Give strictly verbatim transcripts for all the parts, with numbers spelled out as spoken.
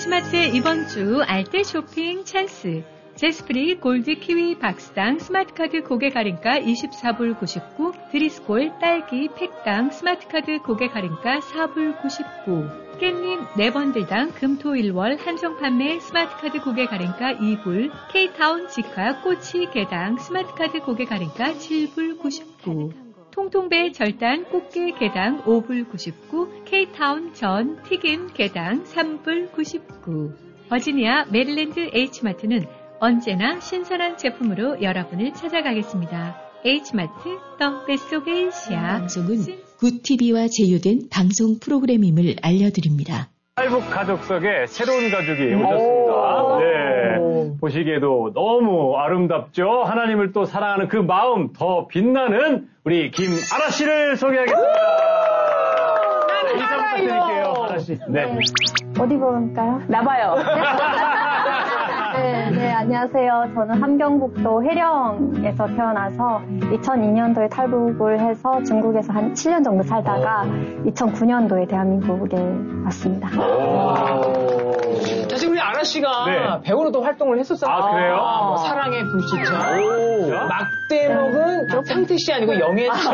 H마트의 이번 주 알뜰 쇼핑 찬스. 제스프리 골드 키위 박스당 스마트카드 고객 할인가 이십사 불 구십구, 드리스콜 딸기 팩당 스마트카드 고객 할인가 사 불 구십구, 깻잎 네 번들당 금토일월 한정 판매 스마트카드 고객 할인가 이 불, K타운 직화 꼬치 개당 스마트카드 고객 할인가 칠 불 구십구, 통통배 절단 꽃게 개당 오 불 구십구, K타운 전 튀김 개당 삼 불 구십구. 버지니아 메릴랜드 H마트는 언제나 신선한 제품으로 여러분을 찾아가겠습니다. H마트 더 뱃속의 시야. 방송은 굿티비와 제휴된 방송 프로그램임을 알려드립니다. 탈북 가족 속에 새로운 가족이 오셨습니다. 네, 보시기에도 너무 아름답죠. 하나님을 또 사랑하는 그 마음 더 빛나는 우리 김아라 씨를 소개하겠습니다. 인사 부탁드릴게요, 아라 씨. 네. 어디 볼까요? 나봐요. 네, 네, 안녕하세요. 저는 함경북도 해령에서 태어나서 이천이 년도에 탈북을 해서 중국에서 한 칠 년 정도 살다가 이천구 년도에 대한민국에 왔습니다. 사실 우리 아라 씨가 네. 배우로도 활동을 했었잖아요. 아, 그래요? 뭐 사랑의 불시착. 막대목은 상태 씨 아니고 영애 씨.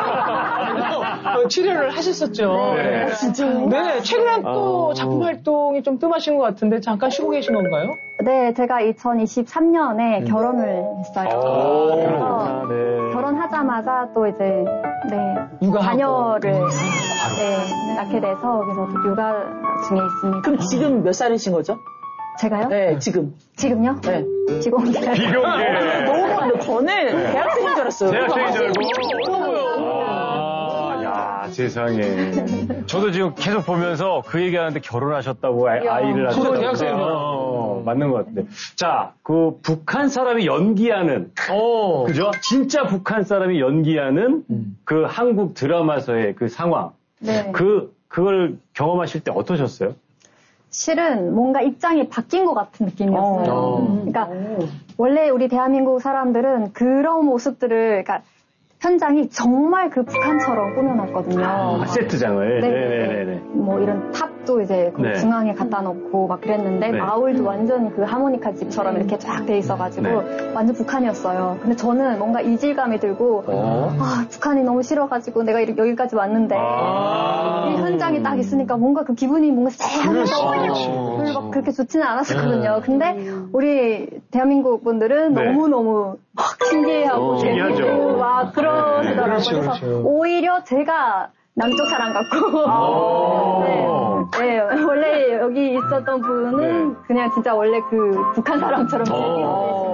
출연을 하셨었죠. 네. 진짜? 네, 최근에 또 어... 작품 활동이 좀 뜸하신 것 같은데 잠깐 쉬고 계신 건가요? 네, 제가 이천이십삼 년에 음. 결혼을 했어요. 오, 그래서 네. 결혼하자마자 또 이제 네 육아하고. 자녀를 네, 낳게 돼서 그래서 육아 중에 있습니다. 그럼 지금 몇 살이신 거죠? 제가요? 네, 지금. 지금요? 네. 비공개. 비공개. 너무 많은데 저는 네. 대학생인 줄 알았어요. 대학생인 줄 알고. 아, 야, 세상에. 저도 지금 계속 보면서 그 얘기하는데 결혼하셨다고 아이, 아이를 저도 하셨다고. 대학생이요. 어, 맞는 것 같은데. 자, 그 북한 사람이 연기하는. 어. 그죠? 진짜 북한 사람이 연기하는 음. 그 한국 드라마에서의 그 상황. 네. 그, 그걸 경험하실 때 어떠셨어요? 실은 뭔가 입장이 바뀐 것 같은 느낌이었어요. 어. 그러니까 원래 우리 대한민국 사람들은 그런 모습들을, 그러니까 현장이 정말 그 북한처럼 꾸며놨거든요. 아, 세트장을. 네네네. 뭐 이런 탑도 이제 그 네. 중앙에 갖다 놓고 막 그랬는데 네. 마을도 완전 그 하모니카 집처럼 이렇게 쫙 돼 있어가지고 네. 완전 북한이었어요. 근데 저는 뭔가 이질감이 들고 어? 아 북한이 너무 싫어가지고 내가 이렇게 여기까지 왔는데 아~ 이 현장에 딱 있으니까 뭔가 그 기분이 뭔가 쎄하면서 별로 막 그렇게 좋지는 않았었거든요. 근데 우리 대한민국 분들은 네. 너무너무 막 신기해하고 어, 신기하죠. 막 그러시더라고요. 그렇죠, 그래서 그렇죠. 오히려 제가 남쪽 사람 같고 네, 네, 원래 여기 있었던 분은 네. 그냥 진짜 원래 그 북한 사람처럼 어.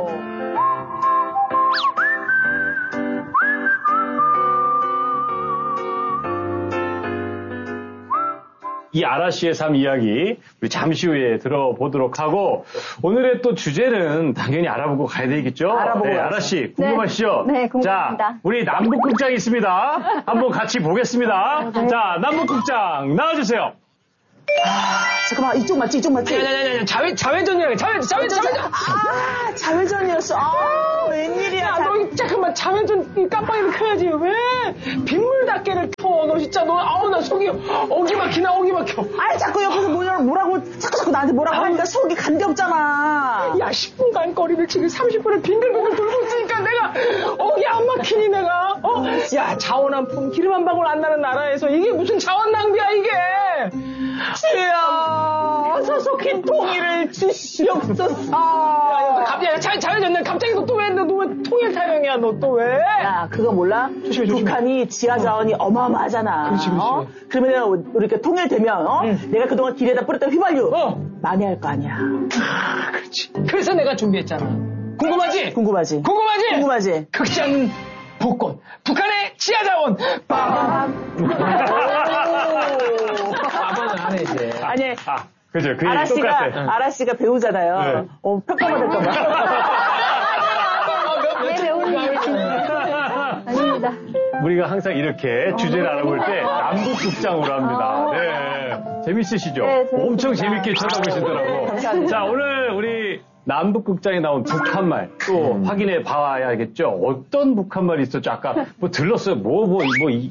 이 아라 씨의 삶 이야기 우리 잠시 후에 들어보도록 하고 오늘의 또 주제는 당연히 알아보고 가야 되겠죠? 알아보고 네, 아라 씨 궁금하시죠? 네, 네, 궁금합니다. 자, 우리 남북극장 있습니다. 한번 같이 보겠습니다. 네. 자, 남북극장 나와주세요. 아, 잠깐만, 이쪽 맞지, 이쪽 맞지? 아니, 아니, 아니, 자회, 자회전이라고, 자회, 자회, 자회전! 아, 자회전이었어. 아, 웬일이야. 야, 너, 잠깐만, 자회전, 이 깜빡이를 켜야지. 왜? 빗물 닦개를 켜. 너 진짜, 너, 아우, 나 속이, 어기 막히나, 어기 막혀. 아니, 자꾸 옆에서 뭐라, 뭐라고, 자꾸 자꾸 나한테 뭐라고 하니까 속이 간겹잖아. 야, 십 분간 거리를 지금 삼십 분을 빙글빙글 돌고 있으니까 내가, 어기 안 막히니, 내가, 어? 야, 자원 한 푼, 기름 한 방울 안 나는 나라에서 이게 무슨 자원 낭비야, 이게! 이야, 소속히 통일을 주시옵소서. 야, 갑자기 자, 자연전날 갑자기 너 또 왜, 너 왜 통일 타령이야, 너 또 왜? 야, 그거 몰라? 조심해, 조심해. 북한이 지하 자원이 어. 어마어마하잖아. 그렇지, 그렇지. 어? 그러면 우리 이렇게 통일되면, 어? 응. 내가 그동안 길에다 뿌렸던 휘발유 어. 많이 할 거 아니야. 아, 그렇지. 그래서 내가 준비했잖아. 궁금하지? 궁금하지? 궁금하지? 궁금하지? 극장 복권. 북한의 지하 자원. 빠밤. 빠밤은 안 해, 이제. 아니, 아, 그죠. 그 아라 얘기 씨가, 똑같아. 아라 씨가 배우잖아요. 네. 어, 평가받을까봐. 네, 배우는 아닙니다. 우리가 항상 이렇게 주제를 알아볼 때 남북극장으로 합니다. 네. 재밌으시죠? 네, 재밌습니다. 엄청 재밌게 쳐다보시더라고. 감사합니다. 자, 오늘 우리 남북극장에 나온 북한말 또 음. 확인해 봐야겠죠? 어떤 북한말이 있었죠? 아까 뭐 들렀어요. 뭐, 뭐, 뭐, 이,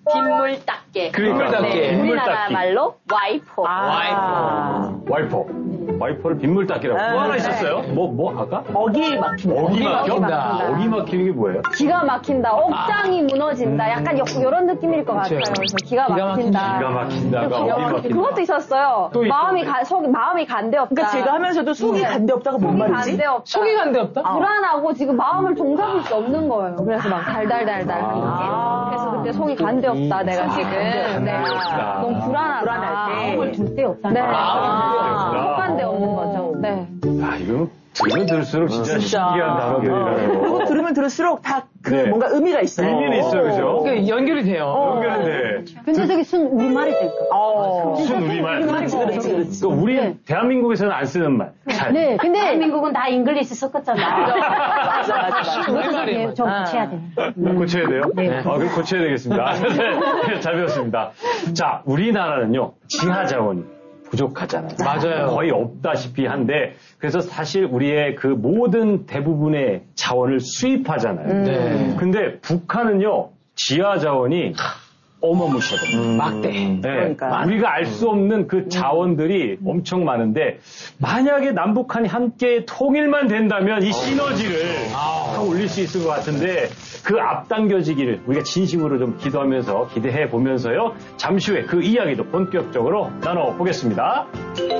빗물 닦개. 그러니까 네, 빗물 우리나라 닦기. 말로 와이퍼. 아. 와이퍼. 와이퍼를 빗물 닦기라고. 또 하나 있었어요? 뭐, 뭐, 아까? 어기 막힌다. 어기 막혀? 막힌다. 어기 막히는 게 뭐예요? 기가 막힌다. 억장이 무너진다. 약간 요, 이런 느낌일 것 같아요. 그래서 기가 기가 막힌다. 기가 막힌다가 기가 어기 막힌다. 막힌다. 그것도 있었어요. 또 있- 마음이 가, 속, 마음이 간데없다. 그러니까 제가 하면서도 속이 간데없다가 뭔 속이 말이지? 간데없다. 속이 간데없다? 불안하고 지금 마음을 종잡을 수 없는 거예요. 그래서 막 달달달달 하는 게. 그래서 그때 속이 간데없다. 내가 지금. 네. 간데없다. 너무 불안하다. 불안할 때. 마음을 둘 데 없다. 네. 아. 속 간데 없는 거죠. 네. 아, 이거 들으면 들을수록 진짜, 진짜. 신기한 단어들이라요. 그거 들으면 들을수록 다 그 네. 뭔가 의미가 있어요. 의미는 있어요, 그죠? 그러니까 연결이 돼요. 연결인데. 근데 저기 순 우리말이니까. 어. 순 우리말. 그렇지, 그렇지, 그렇지. 그 우리 대한민국에서는 안 쓰는 말. 잘. 네, 근데 대한민국은 다 잉글리시 섞었잖아. 맞아, 맞아, 맞아. 우리말이에요. 좀 고쳐야 돼. 고쳐야 돼요? 네. 아, 그럼 고쳐야 되겠습니다. 네, 잘 배웠습니다. 자, 우리나라는요, 지하 자원이 부족하잖아요. 맞아요. 거의 없다시피 한데, 그래서 사실 우리의 그 모든 대부분의 자원을 수입하잖아요. 네. 근데 북한은요, 지하 자원이 어마무시하거든요. 막대. 네. 그러니까. 우리가 알 수 없는 그 자원들이 엄청 많은데 만약에 남북한이 함께 통일만 된다면 이 시너지를 다 올릴 수 있을 것 같은데 그 앞당겨지기를 우리가 진심으로 좀 기도하면서 기대해 보면서요. 잠시 후에 그 이야기도 본격적으로 나눠보겠습니다.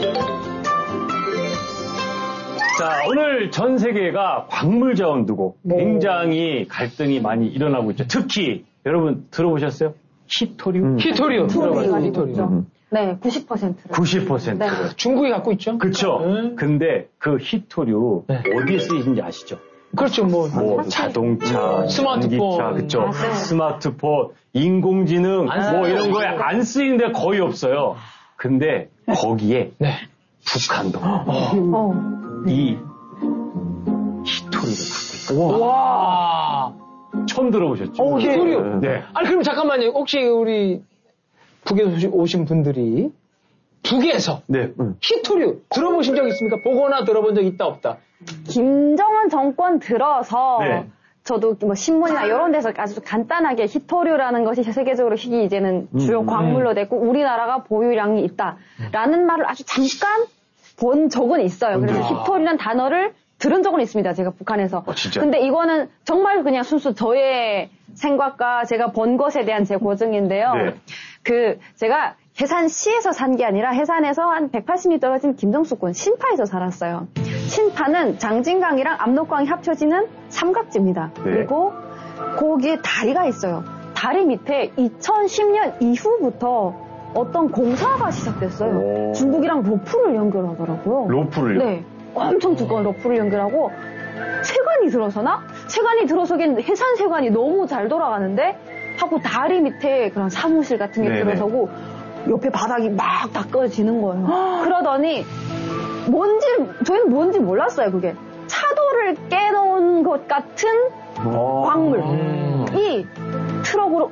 자, 오늘 전 세계가 광물 자원 두고 굉장히 갈등이 많이 일어나고 있죠. 특히 여러분 들어보셨어요? 히토리움? 히토리움. 히토리움. 히토리움. 네, 구십 퍼센트를. 구십 퍼센트. 네. 중국이 갖고 있죠? 그쵸? 네. 근데 그 히토리움 네. 어디에 쓰이는지 아시죠? 그렇죠, 뭐. 뭐 자동차, 스마트폰. 전기차, 그쵸? 스마트폰, 인공지능, 안 뭐 써요. 이런 거에 안 쓰이는 데가 거의 없어요. 근데 거기에 네. 북한도 어. 이 히토리를 갖고 있어요. 와. 처음 들어보셨죠? 어, 네. 히토리움. 네. 아니, 그럼 잠깐만요. 혹시 우리 북에서 오신 분들이 북에서 네. 히토리움 들어보신 적 있습니까? 보거나 들어본 적 있다, 없다? 김정은 정권 들어서 네. 저도 뭐 신문이나 이런 데서 아주 간단하게 히토류라는 것이 세계적으로 희귀 이제는 주요 광물로 됐고 우리나라가 보유량이 있다라는 말을 아주 잠깐 본 적은 있어요. 그래서 아. 히토류라는 단어를 들은 적은 있습니다. 제가 북한에서. 어, 진짜요? 근데 이거는 정말 그냥 순수 저의 생각과 제가 본 것에 대한 제 고증인데요. 네. 그 제가 해산시에서 산 게 아니라 해산에서 한 백팔십 미터 떨어진 김정수권 신파에서 살았어요. 신파는 장진강이랑 압록강이 합쳐지는 삼각지입니다. 네. 그리고 거기에 다리가 있어요. 다리 밑에 이천십 년 이후부터 어떤 공사가 시작됐어요. 오. 중국이랑 로프를 연결하더라고요. 로프를요? 네. 엄청 두꺼운 로프를 연결하고 세관이 들어서나? 세관이 들어서긴 해산 세관이 너무 잘 돌아가는데 하고 다리 밑에 그런 사무실 같은 게 네네. 들어서고 옆에 바닥이 막 닦아지는 거예요. 그러더니 뭔지 저희는 뭔지 몰랐어요. 그게 차도를 깨놓은 것 같은 어. 광물이 트럭으로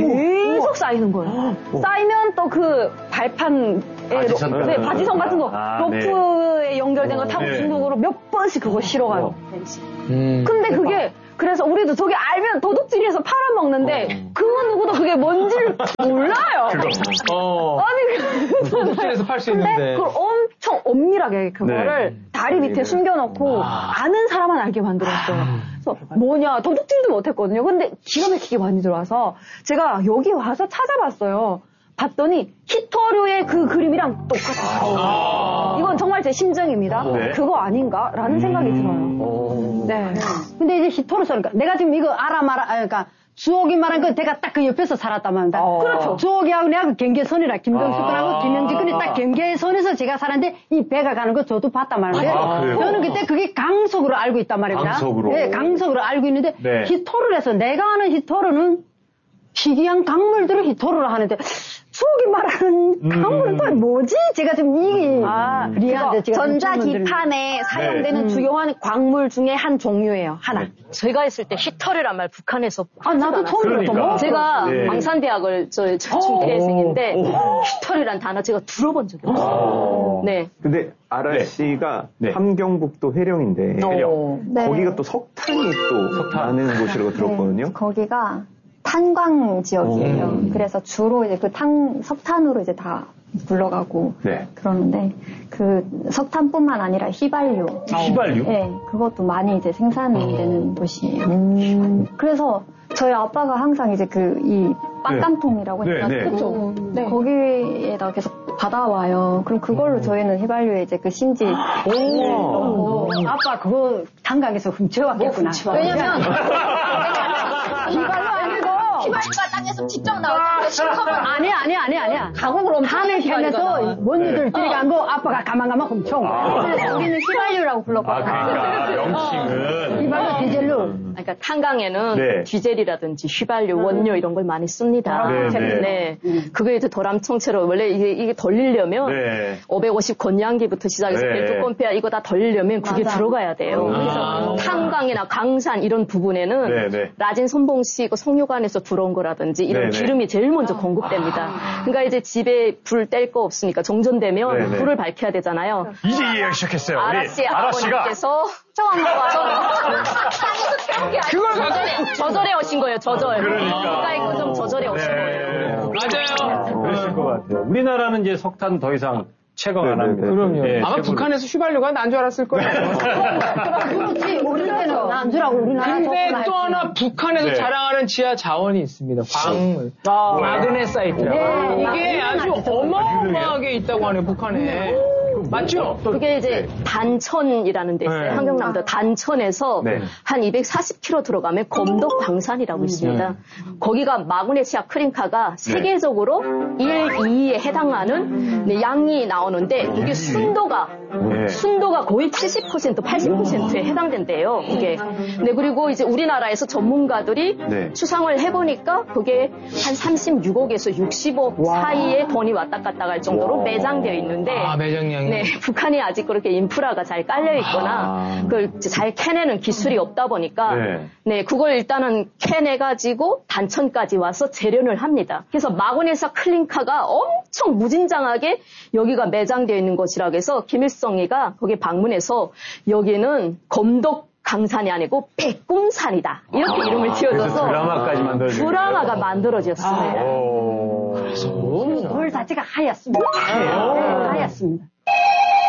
계속 쌓이는 거예요. 쌓이면 또 그 발판에 바지선 로- 같은 네, 거. 바지선 같은 거 아, 로프에 연결된 거 타고 네. 중국으로 몇 번씩 그거 실어가요. 음. 근데 그게 그래서 우리도 저게 알면 도둑질해서 팔아먹는데 그 누구도 그게 뭔지를 몰라요. 어. 아니 도둑질해서 팔 수 근데 있는데. 그걸 엄청 엄밀하게 그거를 네. 다리 밑에 숨겨놓고 아. 아는 사람만 알게 만들었어요. 그래서 뭐냐 도둑질도 못했거든요. 근데 기가 막히게 많이 들어와서 제가 여기 와서 찾아봤어요. 봤더니 히토류의 그 그림이랑 똑같았어요. 아. 이건 정말 제 심정입니다. 네. 그거 아닌가라는 생각이 들어요. 네. 근데 이제 히토류 소리니까 내가 지금 이거 알아 말아, 아, 그러니까 주옥이 말한 건 내가 딱 그 옆에서 살았단 말입니다. 어. 그렇죠. 주옥이하고 내가 그 경계선이라 김정숙하고 아. 김영직군이 딱 경계선에서 제가 살았는데 이 배가 가는 거 저도 봤단 말이에요. 아, 그래요? 저는 그때 그게 강석으로 알고 있단 말입니다. 강석으로. 네, 강석으로 알고 있는데 네. 히토류를 해서 내가 아는 히토류는 희귀한 강물들을 히토류로 하는데 수옥이 말하는 강물은 또 뭐지? 제가 좀 이 아, 리안데 제가 전자기판에 네. 사용되는 음. 주요한 광물 중에 한 종류예요. 하나. 네. 제가 있을 때 히터리란 말 북한에서 아 나도 처음 그러니까. 들었어. 제가 네. 광산대학을 저 자충대생인데 히터리란 단어 제가 들어본 적이 없어요. 어. 네. 근데 아라 네. 씨가 네. 함경북도 해령인데 해령. 네. 거기가 또 석탄이 또 석탄. 많은 곳이라고 들었거든요. 네, 거기가 탄광 지역이에요. 음. 그래서 주로 이제 그 탄, 석탄으로 이제 다 굴러가고 네. 그러는데 그 석탄뿐만 아니라 휘발유. 휘발유? 네, 그것도 많이 이제 생산되는 어. 도시예요. 음. 그래서 저희 아빠가 항상 이제 그 이 빤깡통이라고 네. 했나? 네, 네. 그죠? 네. 거기에다 계속 받아와요. 그럼 그걸로 저희는 휘발유에 이제 그 심지. 오. 아빠 그거 탄광에서 훔쳐왔겠구나. 왜냐면 휘발유 아니고 휘발유가 땅에서 직접 나오는 실컷은 아니야 아니야 아니야 아니야. 가공을 엄청 해내서 뭔들 들어간 거 아빠가 가만가만 훔쳐온 거야. 그래서 우리는 휘발유라고 불렀거든요. 아, 그러니까 명칭은 휘발유 디젤로. 그러니까 탄광에는 네. 디젤이라든지 휘발유, 원료 이런 걸 많이 씁니다. 네, 네. 네. 그게 이제 덜암청체로 원래 이게, 이게 덜리려면 네. 오백오십 건양기부터 시작해서 네. 벨트건폐야 이거 다 덜리려면 그게 맞아. 들어가야 돼요. 아. 그래서 탄광이나 강산 이런 부분에는 네, 네. 라진 손봉씨 그 석유관에서 들어온 거라든지 이런 네, 네. 기름이 제일 먼저 공급됩니다. 그러니까 이제 집에 불 뗄 거 없으니까 정전되면 네, 네. 불을 밝혀야 되잖아요. 이제 이해가 시작했어요. 우리 아라씨 아라씨가 아버님께서 처음 와서 그걸 갖고 저절에 오신 거예요, 저절. 그러니까. 가까이 거좀 저절에 오신 거예요. 맞아요. 그러실 것 같아요. 우리나라는 이제 석탄 더 이상 채광 안 합니다. 그럼요. 예, 아마 채굴. 북한에서 휘발유가 난 줄 알았을 거예요. 그렇지 우리나라는 난 줄하고 우리나라 근데 또 하나 북한에서 네. 자랑하는 지하 자원이 있습니다. 광물. 마그네사이트라고. 네, 이게 아주 어마어마하게 있다고 하네요, 북한에. 맞죠? 그게 이제 단천이라는 데 있어요. 네. 한경남도 단천에서 네. 한 이백사십 킬로미터 들어가면 검독 광산이라고 있습니다. 거기가 마그네시아 크린카가 세계적으로 일, 이에 해당하는 네, 양이 나오는데 그게 순도가 네. 순도가 거의 칠십 퍼센트, 팔십 퍼센트에 해당된대요. 그게. 네, 그리고 이제 우리나라에서 전문가들이 네. 추상을 해보니까 그게 한 삼십육억에서 육십억 사이에 돈이 왔다 갔다 갈 정도로 와. 매장되어 있는데 아, 매장량이. 네, 북한이 아직 그렇게 인프라가 잘 깔려 있거나 아. 그걸 이제 잘 캐내는 기술이 없다 보니까 네. 네, 그걸 일단은 캐내 가지고 단천까지 와서 재련을 합니다. 그래서 마그네사 클린카가 엄청 무진장하게 여기가 매장되어 있는 것이라고 해서 김일성이가 거기 방문해서 여기는 검독 강산이 아니고 백곰산이다. 이렇게 아, 이름을 그래서 지어줘서 드라마까지 만들어진 드라마가 거예요? 만들어졌습니다. 오. 물 자체가 하얗습니다. 네, 하얗습니다.